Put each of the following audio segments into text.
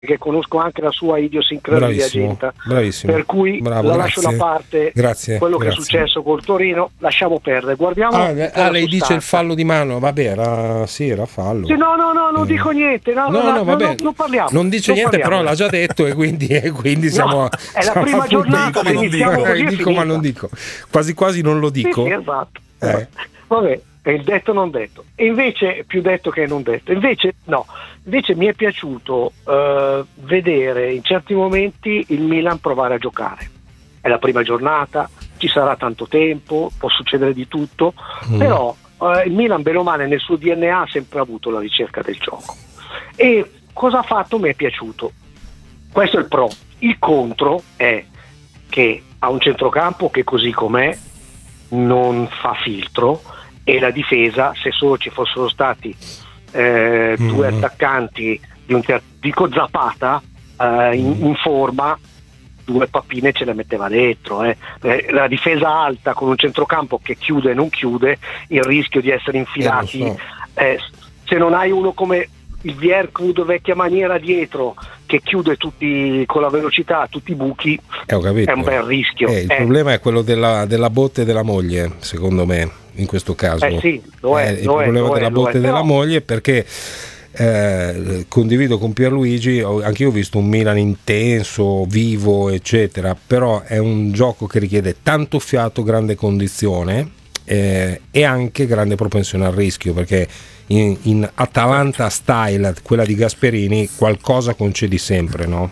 che conosco anche la sua idiosincrasia di agenda, bravissimo, per cui la lascio da parte. Quello che è successo col Torino lasciamo perdere, guardiamo. Lei dice il fallo di mano, vabbè, era fallo. Sì, no, non dico niente, vabbè. Non parliamo, non dice niente, però l'ha già detto e quindi siamo è la prima giornata che iniziamo così, dico ma non dico, quasi non lo dico. Sì, esatto. Vabbè, è il detto non detto, e invece più detto che non detto. Invece mi è piaciuto vedere in certi momenti il Milan provare a giocare. È la prima giornata, ci sarà tanto tempo, può succedere di tutto, però il Milan bene o male nel suo DNA ha sempre avuto la ricerca del gioco. E cosa ha fatto? Mi è piaciuto. Questo è il pro. Il contro è che ha un centrocampo che così com'è non fa filtro, e la difesa, se solo ci fossero stati due attaccanti dico Zapata in forma, due pappine ce le metteva dentro. La difesa alta con un centrocampo che chiude e non chiude, il rischio di essere infilati, se non hai uno come il Viercrud vecchia maniera dietro che chiude tutti con la velocità, tutti i buchi, è un bel rischio. Il problema è quello della botte della moglie, secondo me, in questo caso. Sì, il problema della botte della moglie, perché condivido con Pierluigi, anche io ho visto un Milan intenso, vivo, eccetera, però è un gioco che richiede tanto fiato, grande condizione e anche grande propensione al rischio, perché in Atalanta style, quella di Gasperini, qualcosa concedi sempre, no?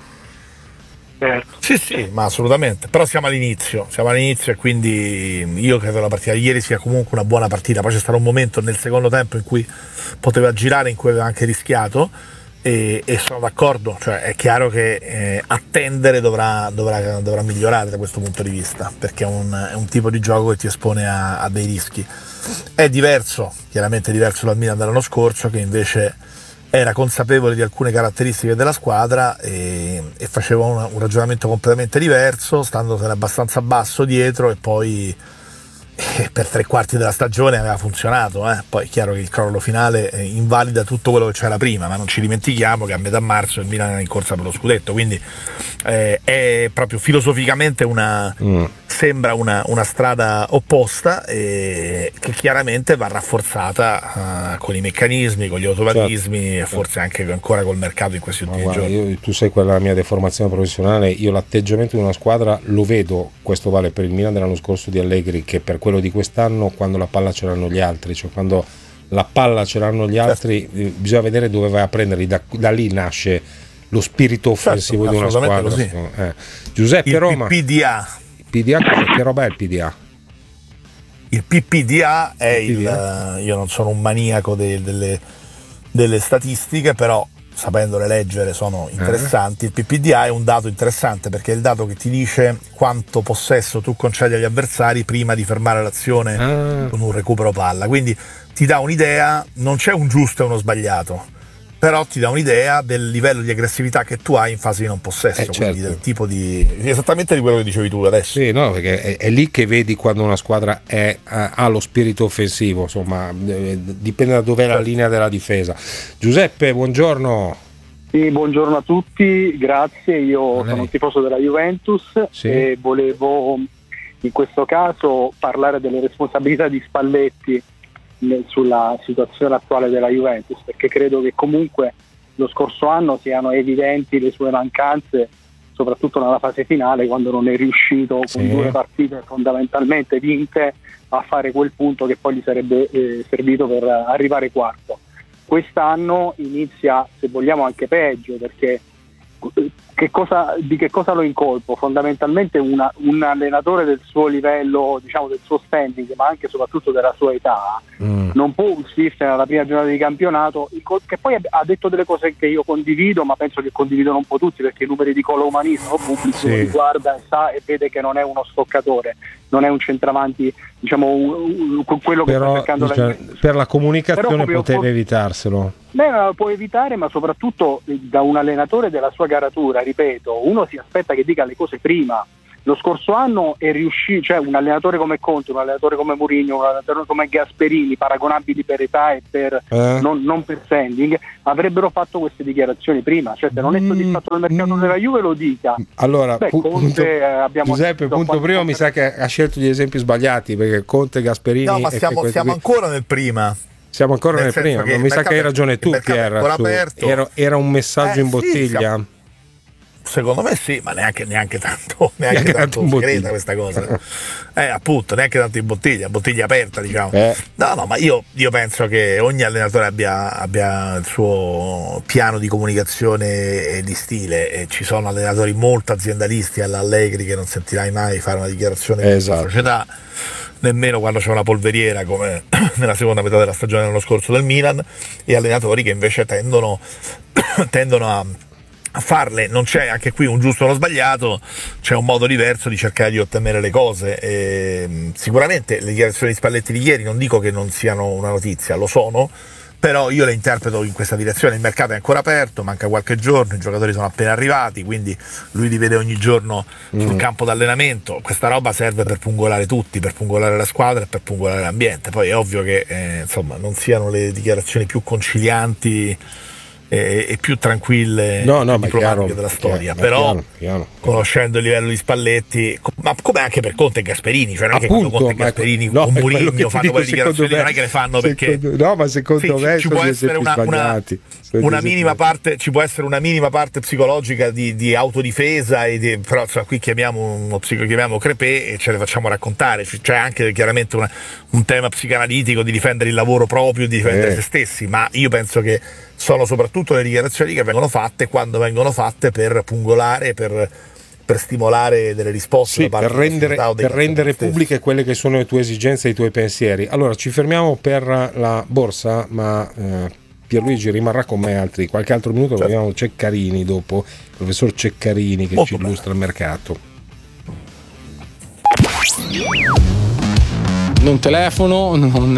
Sì, ma assolutamente. Però siamo all'inizio e quindi io credo che la partita di ieri sia comunque una buona partita. Poi c'è stato un momento nel secondo tempo in cui poteva girare, in cui aveva anche rischiato, e sono d'accordo, cioè è chiaro che attendere dovrà migliorare da questo punto di vista, perché è un tipo di gioco che ti espone a dei rischi. È diverso, chiaramente diverso dal Milan dell'anno scorso, che invece era consapevole di alcune caratteristiche della squadra e faceva un ragionamento completamente diverso, standosene abbastanza basso dietro, e poi per 3/4 della stagione aveva funzionato. Poi è chiaro che il crollo finale invalida tutto quello che c'era prima, ma non ci dimentichiamo che a metà marzo il Milan era in corsa per lo scudetto, quindi è proprio filosoficamente sembra una strada opposta, che chiaramente va rafforzata con i meccanismi, con gli automatismi, e forse anche ancora col mercato in questi ultimi giorni. Tu sai quella è la mia deformazione professionale, io l'atteggiamento di una squadra lo vedo, questo vale per il Milan dell'anno scorso di Allegri che per quello di quest'anno, quando la palla ce l'hanno gli altri, cioè quando la palla ce l'hanno gli altri, bisogna vedere dove vai a prenderli, da lì nasce lo spirito offensivo di una squadra. Giuseppe, il Roma PPDA, che roba è il PDA? Il PPDA è io non sono un maniaco delle statistiche, però sapendole leggere sono interessanti. Il PPDA è un dato interessante perché è il dato che ti dice quanto possesso tu concedi agli avversari prima di fermare l'azione con un recupero palla, quindi ti dà un'idea, non c'è un giusto e uno sbagliato, però ti dà un'idea del livello di aggressività che tu hai in fase di non possesso, quindi del tipo esattamente di quello che dicevi tu adesso. Sì, no, perché è lì che vedi quando una squadra ha lo spirito offensivo, insomma, dipende da dov'è la linea della difesa. Giuseppe, buongiorno. Sì, buongiorno a tutti, grazie. Io sono un tifoso della Juventus e volevo in questo caso parlare delle responsabilità di Spalletti sulla situazione attuale della Juventus, perché credo che comunque lo scorso anno siano evidenti le sue mancanze, soprattutto nella fase finale, quando non è riuscito con 2 partite fondamentalmente vinte a fare quel punto che poi gli sarebbe servito per arrivare quarto. Quest'anno inizia, se vogliamo, anche peggio, perché di che cosa lo incolpo? Fondamentalmente un allenatore del suo livello, diciamo del suo standing, ma anche e soprattutto della sua età, non può uscirsene alla prima giornata di campionato, che poi ha detto delle cose che io condivido, ma penso che condividono un po' tutti, perché i numeri di Colo Umani sono pubblici, lo riguarda e sa e vede che non è uno stoccatore, non è un centravanti, diciamo quello che sta cercando per la comunicazione poteva evitarselo. Lo può evitare, ma soprattutto da un allenatore della sua caratura, ripeto, uno si aspetta che dica le cose prima, lo scorso anno è riuscito, cioè un allenatore come Conte, un allenatore come Mourinho, un allenatore come Gasperini, paragonabili per età e per non per standing, avrebbero fatto queste dichiarazioni prima. Cioè, se non è soddisfatto del mercato della Juve, lo dica. Allora, Conte, abbiamo Giuseppe, punto primo, mi sa che ha scelto gli esempi sbagliati, perché Conte, Gasperini... No, ma siamo ancora nel prima. Siamo ancora nel prima, ma mi sa che hai ragione tu, Pier. Era un messaggio in bottiglia. Sì, secondo me sì, ma neanche tanto segreta questa cosa. Appunto, neanche tanto in bottiglia aperta, diciamo. No, ma io penso che ogni allenatore abbia il suo piano di comunicazione e di stile, e ci sono allenatori molto aziendalisti all'Allegri che non sentirai mai fare una dichiarazione di società, nemmeno quando c'è una polveriera come nella seconda metà della stagione dell'anno scorso del Milan, e allenatori che invece tendono a farle. Non c'è anche qui un giusto o uno sbagliato, c'è un modo diverso di cercare di ottenere le cose, e sicuramente le dichiarazioni di Spalletti di ieri non dico che non siano una notizia, lo sono, però io le interpreto in questa direzione. Il mercato è ancora aperto, manca qualche giorno, i giocatori sono appena arrivati, quindi lui li vede ogni giorno sul campo d'allenamento. Questa roba serve per pungolare tutti, per pungolare la squadra e per pungolare l'ambiente. Poi è ovvio che insomma non siano le dichiarazioni più concilianti e più tranquille, diplomatiche della storia, però chiaro. Conoscendo il livello di Spalletti, ma come anche per Conte e Gasperini, cioè non è che quando Conte e Gasperini o Mourinho fanno quelle dichiarazioni, non è che le fanno perché ma secondo me ci può essere una minima parte, ci può essere una minima parte psicologica di autodifesa, però qui chiamiamo Crepè e ce le facciamo raccontare. C'è anche chiaramente un tema psicanalitico di difendere il lavoro proprio, di difendere se stessi, ma io penso che sono soprattutto le dichiarazioni che vengono fatte quando vengono fatte per pungolare, per stimolare delle risposte, per rendere pubbliche quelle che sono le tue esigenze e i tuoi pensieri. Allora ci fermiamo per la borsa, ma Pierluigi rimarrà con me qualche altro minuto, certo. Abbiamo Ceccarini dopo, il professor Ceccarini che ci illustra il mercato. Non telefono,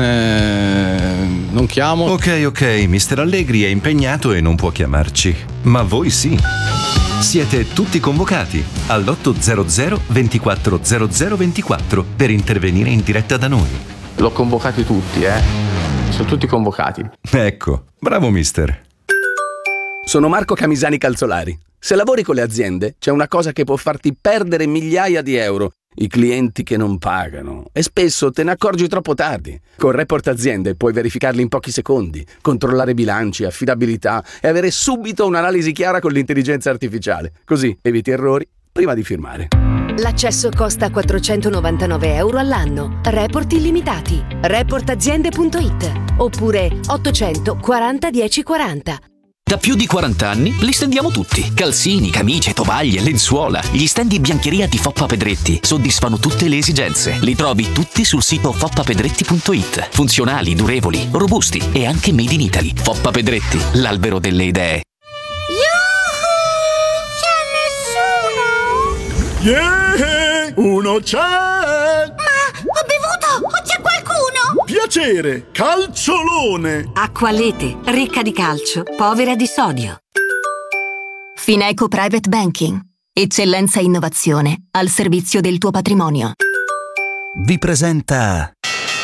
non chiamo. Ok, Mr. Allegri è impegnato e non può chiamarci, ma voi sì. Siete tutti convocati all'800 24 00 24 per intervenire in diretta da noi. L'ho convocati tutti, sono tutti convocati. Ecco, bravo mister. Sono Marco Camisani Calzolari. Se lavori con le aziende, c'è una cosa che può farti perdere migliaia di euro: i clienti che non pagano, e spesso te ne accorgi troppo tardi. Con Report Aziende puoi verificarli in pochi secondi, controllare bilanci, affidabilità e avere subito un'analisi chiara con l'intelligenza artificiale. Così eviti errori prima di firmare. L'accesso costa 499 euro all'anno. Report illimitati. Reportaziende.it oppure 840 1040. Da più di 40 anni li stendiamo tutti. Calzini, camicie, tovaglie, lenzuola. Gli stand di biancheria di Foppa Pedretti soddisfano tutte le esigenze. Li trovi tutti sul sito foppapedretti.it. Funzionali, durevoli, robusti e anche made in Italy. Foppa Pedretti, l'albero delle idee. C'è nessuno? Uno c'è! Ma ho bevuto! O c'è qualcuno? Piacere, calciolone! Acqualete, ricca di calcio, povera di sodio. Fineco Private Banking. Eccellenza e innovazione al servizio del tuo patrimonio. Vi presenta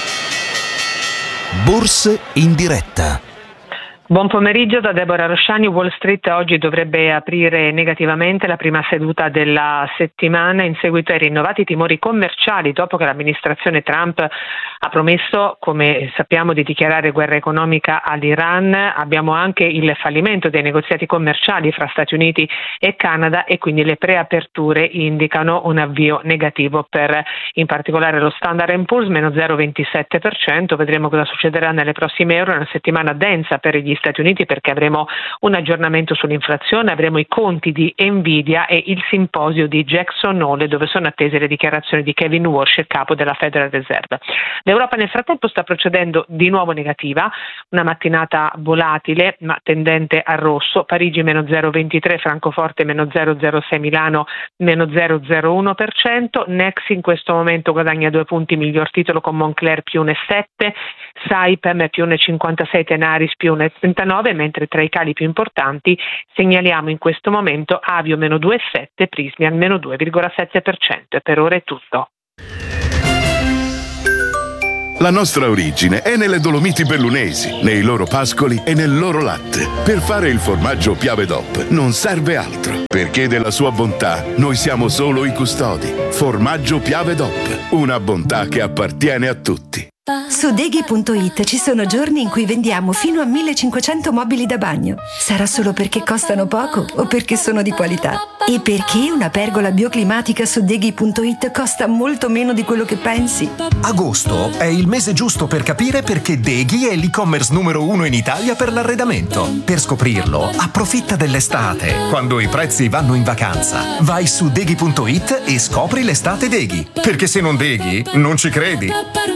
Borse in diretta. Buon pomeriggio da Deborah Rosciani. Wall Street oggi dovrebbe aprire negativamente la prima seduta della settimana in seguito ai rinnovati timori commerciali dopo che l'amministrazione Trump ha promesso, come sappiamo, di dichiarare guerra economica all'Iran. Abbiamo anche il fallimento dei negoziati commerciali fra Stati Uniti e Canada e quindi le preaperture indicano un avvio negativo per in particolare lo Standard & Poor's meno 0,27%. Vedremo cosa succederà nelle prossime ore. Una settimana densa per gli Stati Uniti perché avremo un aggiornamento sull'inflazione, avremo i conti di Nvidia e il simposio di Jackson Hole dove sono attese le dichiarazioni di Kevin Warsh, il capo della Federal Reserve. L'Europa nel frattempo sta procedendo di nuovo negativa, una mattinata volatile ma tendente al rosso. Parigi meno 0,23, Francoforte meno 0,06, Milano meno 0,01%, Nex in questo momento guadagna 2 punti, miglior titolo con Moncler più 1,7, Saipem più 1,56, Tenaris più 0,39, mentre tra i cali più importanti segnaliamo in questo momento Avio meno 2,7, Prysmian meno 2,7%. Per ora è tutto. La nostra origine è nelle Dolomiti Bellunesi, nei loro pascoli e nel loro latte. Per fare il formaggio Piave DOP non serve altro, perché della sua bontà noi siamo solo i custodi. Formaggio Piave DOP, una bontà che appartiene a tutti. Su Deghi.it ci sono giorni in cui vendiamo fino a 1500 mobili da bagno. Sarà solo perché costano poco o perché sono di qualità? E perché una pergola bioclimatica su Deghi.it costa molto meno di quello che pensi? Agosto è il mese giusto per capire perché Deghi è l'e-commerce numero 1 in Italia per l'arredamento. Per scoprirlo, approfitta dell'estate, quando i prezzi vanno in vacanza. Vai su Deghi.it e scopri l'estate Deghi. Perché se non Deghi, non ci credi.